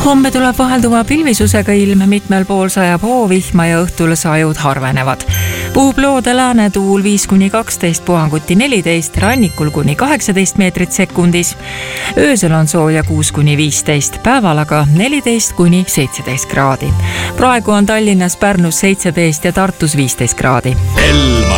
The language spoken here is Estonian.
Homme tuleb vahelduva pilvisusega ilm, mitmel pool sajab hoovihma ja õhtul sajud harvenevad. Puhub loode lääne tuul 5-12, puhanguti 14, rannikul kuni 18 meetrit sekundis. Öösel on sooja 6-15, päeval aga 14-17 kraadi. Praegu on Tallinnas, Pärnus 17 ja Tartus 15 kraadi.